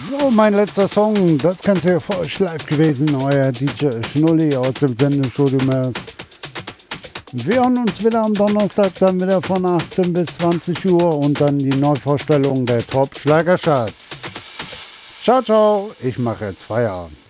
So, mein letzter Song, das Ganze ja für euch live gewesen, euer DJ Schnulli aus dem Sendestudio Mörs. Wir hören uns wieder am Donnerstag, dann wieder von 18 bis 20 Uhr und dann die Neuvorstellung der Top-Schlagercharts. Ciao, ciao, ich mache jetzt Feierabend.